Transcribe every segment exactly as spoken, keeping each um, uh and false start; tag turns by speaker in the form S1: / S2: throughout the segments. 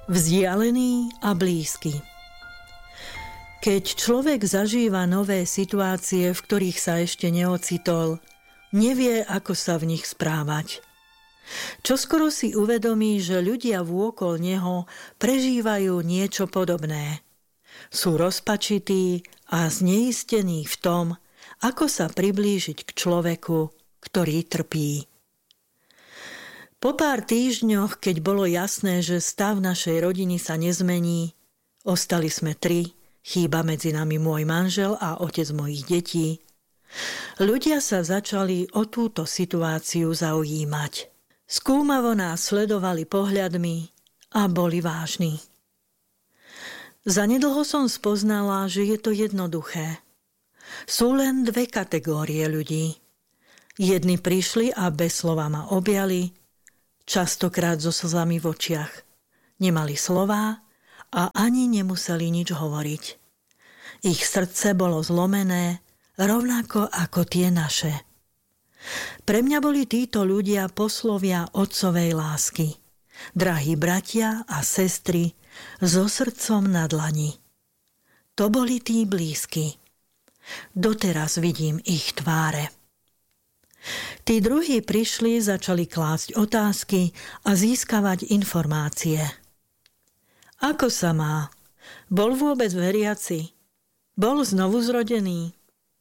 S1: Vzdialený a blízky. Keď človek zažíva nové situácie, v ktorých sa ešte neocitol, nevie, ako sa v nich správať. Čoskoro si uvedomí, že ľudia vôkol neho prežívajú niečo podobné. Sú rozpačití a zneistení v tom, ako sa priblížiť k človeku, ktorý trpí. Po pár týždňoch, keď bolo jasné, že stav našej rodiny sa nezmení, ostali sme tri, chýba medzi nami môj manžel a otec mojich detí, ľudia sa začali o túto situáciu zaujímať. Skúmavo nás sledovali pohľadmi a boli vážni. Zanedlho som spoznala, že je to jednoduché. Sú len dve kategórie ľudí. Jedni prišli a bez slova ma objali, častokrát so slzami v očiach. Nemali slová a ani nemuseli nič hovoriť. Ich srdce bolo zlomené, rovnako ako tie naše. Pre mňa boli títo ľudia poslovia otcovej lásky. Drahí bratia a sestry so srdcom na dlani. To boli tí blízki. Doteraz vidím ich tváre. Tí druhí prišli, začali klásť otázky a získavať informácie. Ako sa má? Bol vôbec veriaci? Bol znovu zrodený?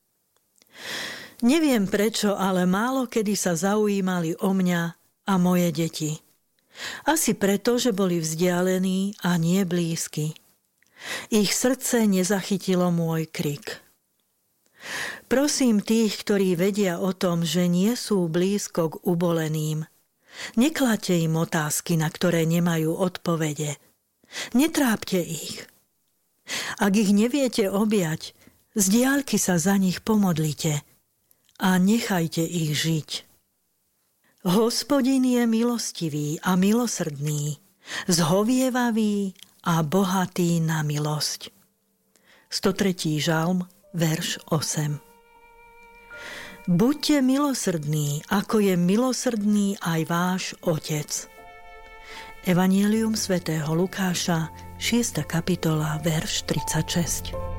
S1: Neviem prečo, ale málo kedy sa zaujímali o mňa a moje deti. Asi preto, že boli vzdialení a nie blízki. Ich srdce nezachytilo môj krik. Prosím tých, ktorí vedia o tom, že nie sú blízko k uboleným. Nekladte im otázky, na ktoré nemajú odpovede. Netrápte ich. Ak ich neviete objať, z diaľky sa za nich pomodlite a nechajte ich žiť. Hospodin je milostivý a milosrdný, zhovievavý a bohatý na milosť. stotretí žalm, verš osem. Buďte milosrdní, ako je milosrdný aj váš Otec. Evanjelium svätého Lukáša, šiesta kapitola, verš tridsaťšesť.